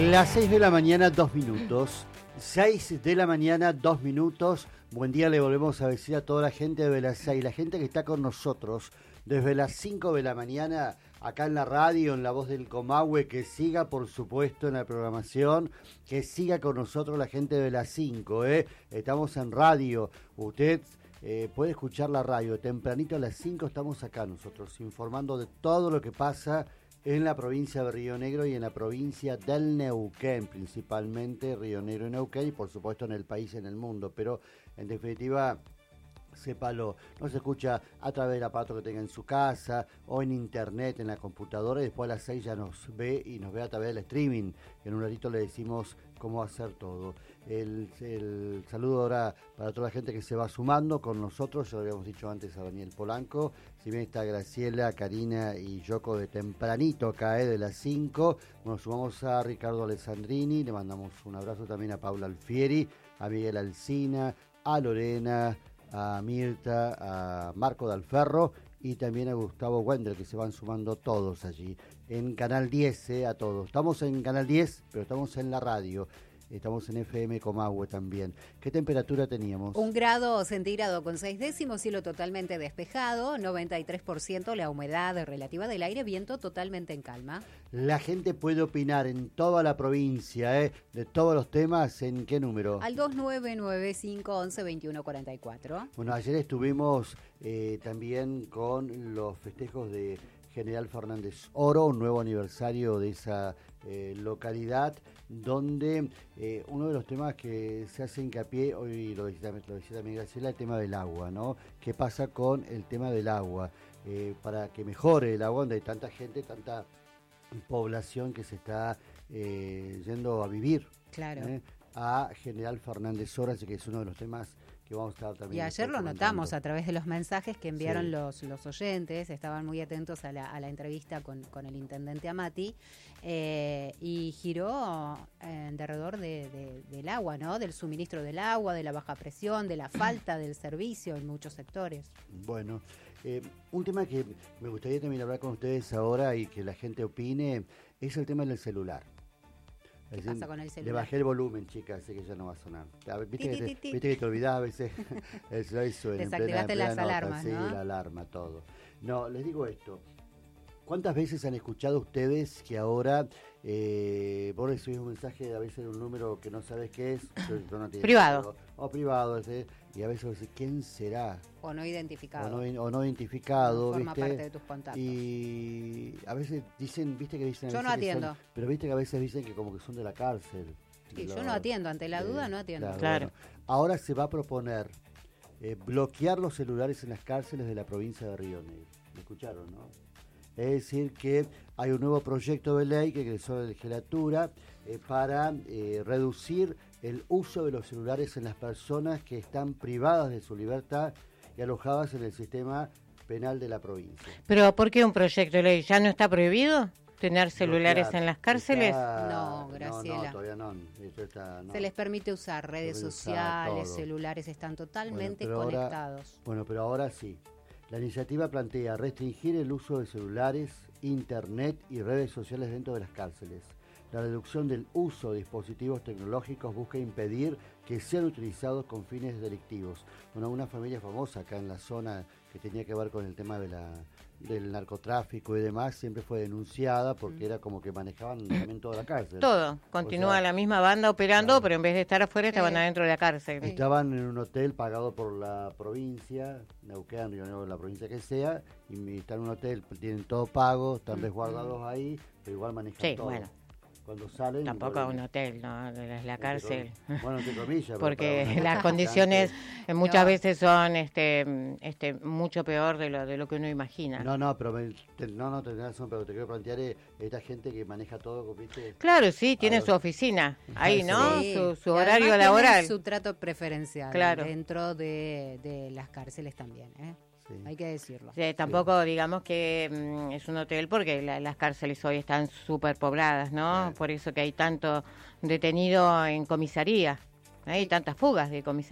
Las 6 de la mañana, 2 minutos. 6 de la mañana, 2 minutos. Buen día, le volvemos a decir a toda la gente de las 6, la gente que está con nosotros desde las 5 de la mañana, acá en la radio, en La Voz del Comahue, que siga, por supuesto, en la programación, que siga con nosotros la gente de las 5, Estamos en radio, usted puede escuchar la radio, tempranito a las 5 estamos acá nosotros, informando de todo lo que pasa en la provincia de Río Negro y en la provincia del Neuquén, principalmente Río Negro y Neuquén, y por supuesto en el país y en el mundo, pero en definitiva, sépalo, no se escucha a través del aparato que tenga en su casa o en internet, en la computadora, y después a las 6 ya nos ve y nos ve a través del streaming. En un ratito le decimos cómo hacer todo. El saludo ahora para toda la gente que se va sumando con nosotros, ya lo habíamos dicho antes a Daniel Polanco, si bien está Graciela, Karina y Yoko de tempranito acá, de las 5, nos sumamos a Ricardo Alessandrini, le mandamos un abrazo también a Paula Alfieri, a Miguel Alsina, a Lorena, a Mirta, a Marco Dalferro y también a Gustavo Wendel, que se van sumando todos allí en Canal 10, a todos. Estamos en Canal 10, pero estamos en la radio. Estamos en FM Comahue también. ¿Qué temperatura teníamos? 1 grado centígrado con 6 décimos, cielo totalmente despejado, 93% la humedad relativa del aire, viento totalmente en calma. La gente puede opinar en toda la provincia, de todos los temas, ¿en qué número? Al 2995112144. Bueno, ayer estuvimos también con los festejos de General Fernández Oro, un nuevo aniversario de esa localidad, donde uno de los temas que se hace hincapié, hoy lo decía también Graciela, el tema del agua, ¿no? ¿Qué pasa con el tema del agua? Para que mejore el agua, donde hay tanta gente, tanta población que se está yendo a vivir. Claro. A General Fernández Oro, así que es uno de los temas que vamos a estar también. Y ayer lo notamos a través de los mensajes que enviaron los oyentes, estaban muy atentos a la entrevista con el intendente Amati, y giró alrededor del agua, ¿no? Del suministro del agua, de la baja presión, de la falta del servicio en muchos sectores. Bueno, un tema que me gustaría también hablar con ustedes ahora y que la gente opine es el tema del celular. ¿Qué pasa con el celular? Le bajé el volumen, chicas, así que ya no va a sonar. Viste que te olvidás a veces. El celular suena. Desactivaste las alarmas, sí, ¿no? la alarma, todo. No, les digo esto. ¿Cuántas veces han escuchado ustedes que ahora vos recibís un mensaje, a veces de un número que no sabes qué es? Privado. O privado, y a veces decís, ¿quién será? O no identificado. O no identificado, no forma ¿viste? parte de tus contactos. Y a veces dicen, ¿viste que dicen? Yo no atiendo. Pero viste que a veces dicen que como que son de la cárcel. Sí, yo no atiendo, ante la duda no atiendo. Claro. Bueno, ahora se va a proponer bloquear los celulares en las cárceles de la provincia de Río Negro. ¿Me escucharon, no? Es decir, que hay un nuevo proyecto de ley que ingresó a la legislatura para reducir el uso de los celulares en las personas que están privadas de su libertad y alojadas en el sistema penal de la provincia. ¿Pero por qué un proyecto de ley? ¿Ya no está prohibido tener celulares en las cárceles? No, Graciela. No, todavía no. No. Se les permite usar redes sociales, celulares, están totalmente conectados. Pero ahora sí. La iniciativa plantea restringir el uso de celulares, internet y redes sociales dentro de las cárceles. La reducción del uso de dispositivos tecnológicos busca impedir que sean utilizados con fines delictivos. Bueno, una familia famosa acá en la zona que tenía que ver con el tema del narcotráfico y demás, siempre fue denunciada porque era como que manejaban también toda la cárcel. Todo, continúa la misma banda operando, claro. Pero en vez de estar afuera estaban adentro de la cárcel. Estaban en un hotel pagado por la provincia, Neuquén, Río Negro, la provincia que sea, y están en un hotel, tienen todo pago, están resguardados ahí, pero igual manejan todo. Bueno. Cuando salen... Tampoco a un hotel, ¿no? Es la cárcel. Bueno, entre comillas. Porque las condiciones muchas veces son mucho peor de lo que uno imagina. No, tenés razón, pero te quiero plantear esta gente que maneja todo, ¿viste? Claro, sí, tiene su oficina ahí, ¿no? Sí. Su horario laboral. Su trato preferencial dentro de las cárceles también, ¿eh? Sí. Hay que decirlo. Sí, tampoco digamos que es un hotel porque las cárceles hoy están súper pobladas, ¿no? Por eso que hay tanto detenido en comisaría, hay tantas fugas de comisaría.